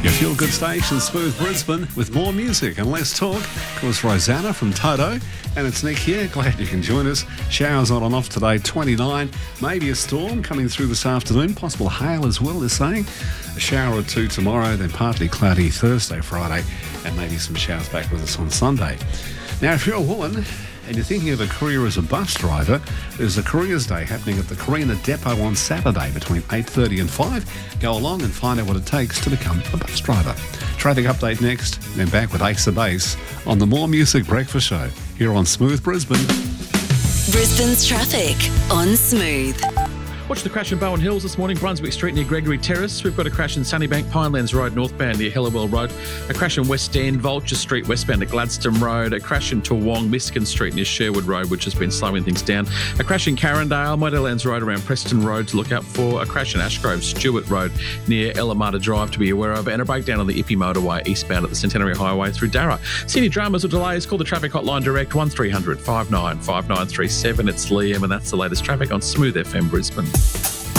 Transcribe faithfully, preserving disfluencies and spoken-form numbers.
Your feel-good station, Smooth Brisbane, with more music and less talk. Of course, Rosanna from Toto, and it's Nick here. Glad you can join us. Showers on and off today, twenty-nine. Maybe a storm coming through this afternoon. Possible hail as well, they're saying. A shower or two tomorrow, then partly cloudy Thursday, Friday, and maybe some showers back with us on Sunday. Now, if you're a woman and you're thinking of a career as a bus driver, there's a Careers Day happening at the Carina Depot on Saturday between eight thirty and five. Go along and find out what it takes to become a bus driver. Traffic update next, then back with Ace of Base on the More Music Breakfast Show here on Smooth Brisbane. Brisbane's traffic on Smooth. Watch the crash in Bowen Hills this morning, Brunswick Street near Gregory Terrace. We've got a crash in Sunnybank, Pinelands Road northbound near Helliwell Road. A crash in West End, Vulture Street westbound at Gladstone Road. A crash in Toowong, Miskin Street near Sherwood Road, which has been slowing things down. A crash in Carindale, Meadowlands Road around Preston Road to look out for. A crash in Ashgrove, Stewart Road near Elamata Drive to be aware of. And a breakdown on the Ippy Motorway eastbound at the Centenary Highway through Darra. See any dramas or delays, call the traffic hotline direct one three hundred five nine five nine three seven. It's Liam, and that's the latest traffic on Smooth F M Brisbane.